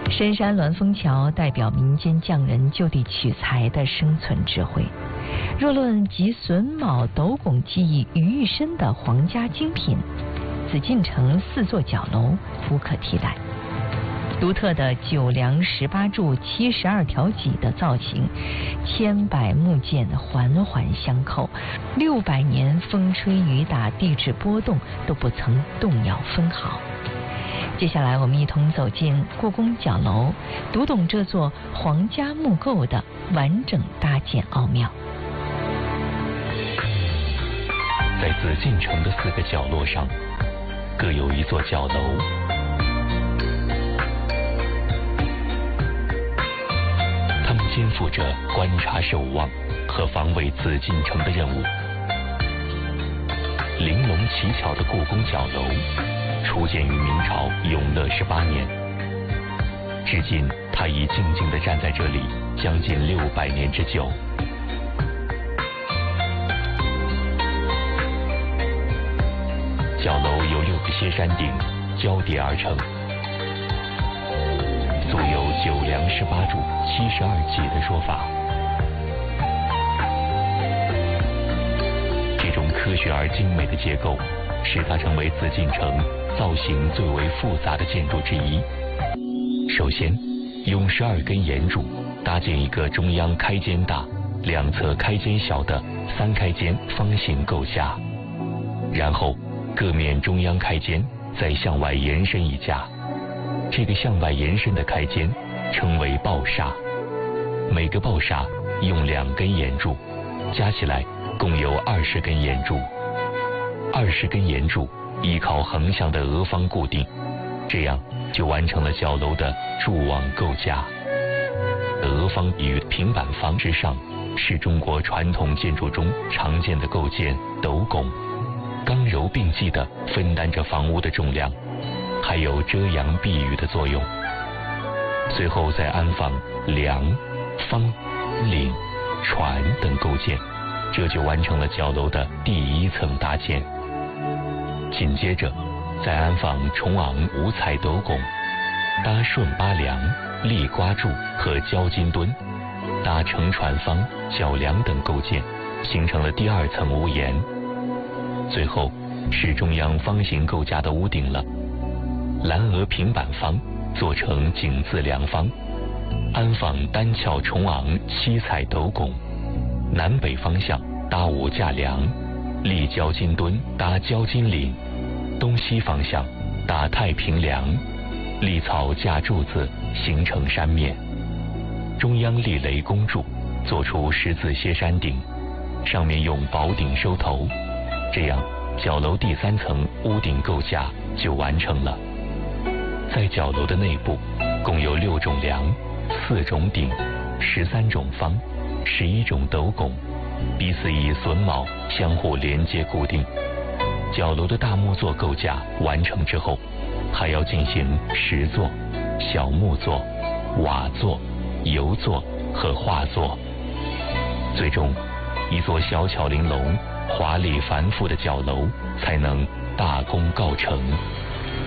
深山鸾峰桥代表民间匠人就地取材的生存智慧。若论集榫卯斗拱技艺于一身的皇家精品，紫禁城4座角楼无可替代。独特的9梁18柱72条脊的造型，千百木件环环相扣，600年风吹雨打地质波动都不曾动摇分毫。接下来我们一同走进故宫角楼，读懂这座皇家木构的完整搭建奥妙。 在紫禁城的4个角落上，各有一座角楼，他们肩负着观察守望和防卫紫禁城的任务。玲珑奇巧的故宫角楼初建于明朝永乐18年，至今它已静静地站在这里将近600年之久。角楼由6个歇山顶交叠而成，素有9梁18柱72脊的说法。这种科学而精美的结构，使它成为紫禁城造型最为复杂的建筑之一。首先，用12根檐柱搭建一个中央开间大、两侧开间小的3开间方形构架，然后各面中央开间再向外延伸一架，这个向外延伸的开间称为抱厦，每个抱厦用2根檐柱，加起来共有20根檐柱。20根檐柱依靠横向的额方固定，这样就完成了角楼的柱网构架。额方与平板房之上是中国传统建筑中常见的构件斗拱，刚柔并济地分担着房屋的重量，还有遮阳避雨的作用。随后再安放梁、方、檩、船等构件，这就完成了角楼的第1层搭建。紧接着再安放重昂5彩斗拱，搭顺八梁、立瓜柱和交金墩，搭乘船方、角梁等构件，形成了第2层屋檐。最后是中央方形构架的屋顶了，蓝额平板方做成井字梁方，安放单翘重昂7彩斗拱，南北方向搭5架梁，立交金墩搭交金檩，东西方向搭太平梁，立草架柱子形成山面，中央立雷公柱，做出10字歇山顶，上面用宝顶收头，这样角楼第3层屋顶构架就完成了。在角楼的内部共有6种梁、4种顶、13种方、11种斗拱，彼此以榫卯相互连接固定。角楼的大木座构架完成之后，还要进行石座、小木座、瓦座、油座和画座，最终一座小巧玲珑、华丽繁复的角楼才能大功告成。